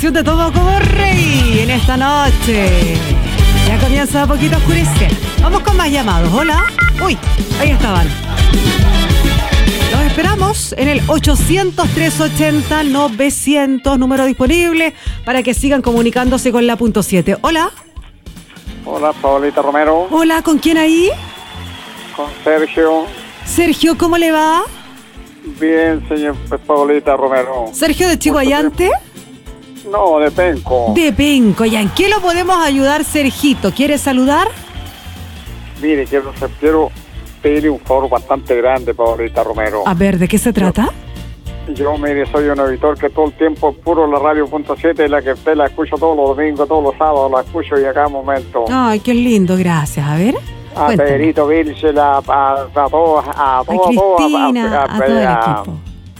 canción de Todo como Rey en esta noche. Ya comienza a poquito a oscurecer. Vamos con más llamados. Hola. Uy, ahí estaban. Los esperamos en el 800-380-900, número disponible para que sigan comunicándose con la punto 7. Hola. Hola, Paulita Romero. Hola, ¿con quién ahí? Con Sergio. Sergio, ¿cómo le va? Bien, señor Paulita Romero. Sergio de Chihuayante. No, de Penco. De Penco, ¿ya en qué lo podemos ayudar, Sergito? ¿Quiere saludar? Mire, quiero pedirle un favor bastante grande, Paulita Romero. A ver, ¿de qué se trata? Yo, mire, soy un auditor que todo el tiempo puro la radio punto 7, la que usted la escucho todos los domingos, todos los sábados, la escucho y a cada momento. Ay, qué lindo, gracias. A ver. A Cuéntame. Pedrito Vilchel, a todos, A Cristina, a todo el equipo.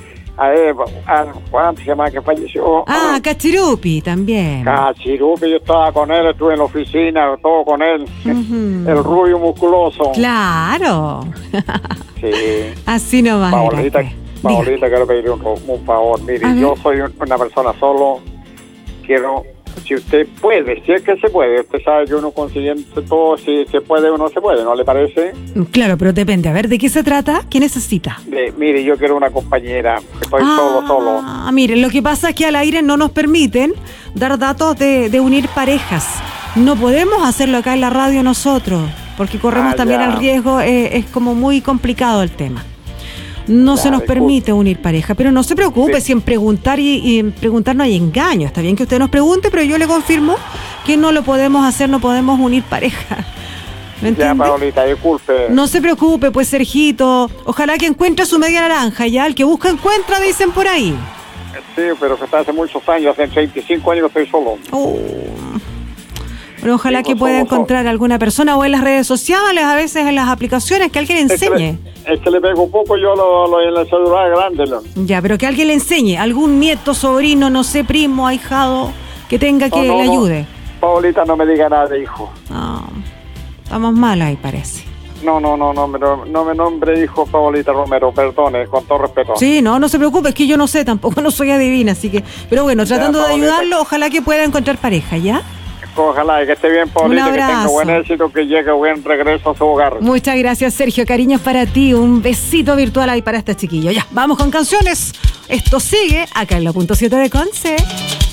¿Cuánto se llama que falleció? Ah, Cachirupi también. Cachirupi, yo estaba con él, estuve en la oficina, todo con él. Uh-huh. El rubio musculoso. Claro. Sí. Así nomás. Paulita, era, pues. Paulita, quiero pedir un favor. Mire, yo soy una persona solo. Quiero, si usted puede, si es que se puede. Usted sabe que uno consiguiente todo, si se puede o no se puede, ¿no le parece? Claro, pero depende. A ver, ¿de qué se trata? ¿Qué necesita? Mire, yo quiero una compañera. Estoy solo. Ah, mire, lo que pasa es que al aire no nos permiten dar datos de unir parejas. No podemos hacerlo acá en la radio nosotros, porque corremos también el riesgo. Es como muy complicado el tema. No se nos permite unir pareja, pero no se preocupe si en preguntar y en preguntar no hay engaño. Está bien que usted nos pregunte, pero yo le confirmo que no lo podemos hacer, no podemos unir pareja. ¿Me entiende? Ya, Paulita, disculpe. No se preocupe, pues, Sergito. Ojalá que encuentre su media naranja, ya. El que busca encuentra, dicen por ahí. Sí, pero que está hace muchos años, hace 35 años que estoy solo. Bueno, ojalá que pueda encontrar alguna persona o en las redes sociales, a veces en las aplicaciones, que alguien le enseñe. Es que le pego un poco yo en el celular grande. Ya, pero que alguien le enseñe, algún nieto, sobrino, no sé, primo, ahijado, que tenga que le ayude. Paulita, no me diga nada de hijo. No, estamos mal ahí, parece. No me nombre hijo, Paulita Romero, perdone, con todo respeto. Sí, no se preocupe, es que yo no sé tampoco, no soy adivina, así que... Pero bueno, tratando de ayudarlo, ojalá que pueda encontrar pareja, ¿ya? Ojalá que esté bien, Paulita, que tenga buen éxito, que llegue buen regreso a su hogar. Muchas gracias, Sergio. Cariños para ti. Un besito virtual ahí para este chiquillo. Ya, vamos con canciones. Esto sigue acá en la punto 7 de Conce.